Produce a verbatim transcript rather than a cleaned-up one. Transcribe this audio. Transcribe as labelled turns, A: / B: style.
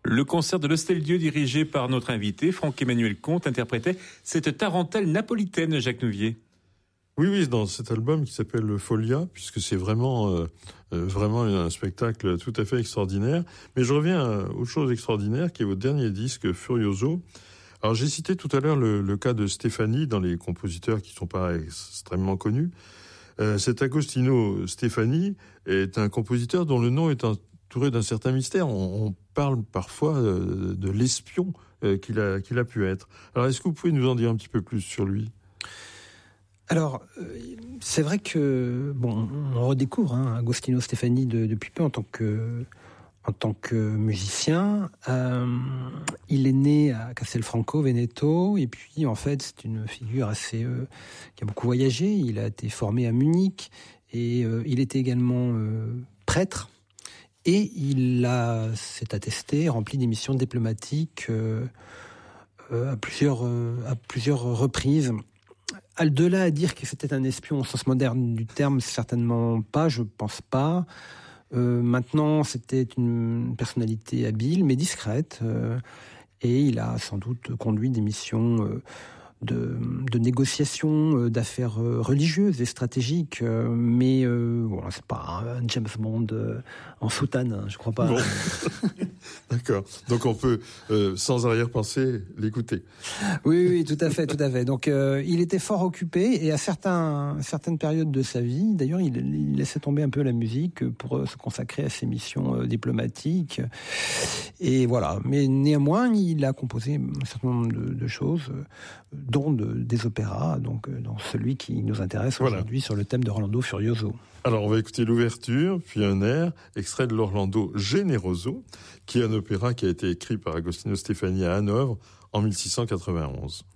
A: Le concert de l'Hostel-Dieu dirigé par notre invité, Franck-Emmanuel Comte, interprétait cette tarentelle napolitaine, Jacques Nouvier.
B: Oui, oui, dans cet album qui s'appelle Folia, puisque c'est vraiment, euh, vraiment un spectacle tout à fait extraordinaire. Mais je reviens à autre chose extraordinaire, qui est votre dernier disque, Furioso. Alors, j'ai cité tout à l'heure le, le cas de Stefani, dans les compositeurs qui ne sont pas extrêmement connus. Euh, cet Agostino Stefani est un compositeur dont le nom est entouré d'un certain mystère. On, on parle parfois euh, de l'espion euh, qu'il a, qu'il a pu être. Alors, est-ce que vous pouvez nous en dire un petit peu plus sur lui ?
C: Alors, c'est vrai que, bon, on redécouvre hein, Agostino Stefani de, depuis peu en tant que, en tant que musicien. Euh, il est né à Castelfranco, Veneto, et puis en fait, c'est une figure assez euh, qui a beaucoup voyagé. Il a été formé à Munich, et euh, il était également euh, prêtre. Et il a, s'est attesté, rempli des missions diplomatiques euh, euh, à plusieurs, euh, à plusieurs reprises. De là à dire que c'était un espion au sens moderne du terme, certainement pas, je pense pas. Euh, maintenant, c'était une personnalité habile, mais discrète, euh, et il a sans doute conduit des missions euh, de, de négociation euh, d'affaires euh, religieuses et stratégiques, euh, mais euh, bon, c'est pas un James Bond euh, en soutane, hein, je crois pas.
B: Bon. D'accord. Donc on peut, euh, sans arrière-pensée, l'écouter.
C: Oui, oui, tout à fait, tout à fait. Donc euh, il était fort occupé, et à certains, certaines périodes de sa vie, d'ailleurs, il, il laissait tomber un peu la musique pour euh, se consacrer à ses missions euh, diplomatiques. Et voilà. Mais néanmoins, il a composé un certain nombre de, de choses, euh, dont de, des opéras, donc euh, dans celui qui nous intéresse voilà. aujourd'hui sur le thème de Orlando Furioso.
B: Alors, on va écouter l'ouverture, puis un air, extrait de l'Orlando Generoso, qui est un opéra qui a été écrit par Agostino Stefani à Hanovre en mille six cent quatre-vingt-onze.